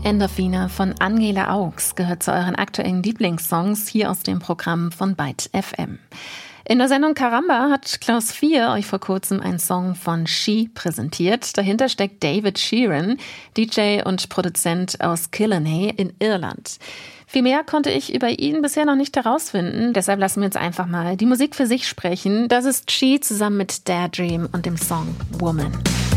Endorphine von Angela Augs gehört zu euren aktuellen Lieblingssongs hier aus dem Programm von Byte FM. In der Sendung Karamba hat Klaus 4 euch vor kurzem einen Song von She präsentiert. Dahinter steckt David Sheeran, DJ und Produzent aus Killiney in Irland. Viel mehr konnte ich über ihn bisher noch nicht herausfinden, deshalb lassen wir uns einfach mal die Musik für sich sprechen. Das ist She zusammen mit Daydream und dem Song Woman.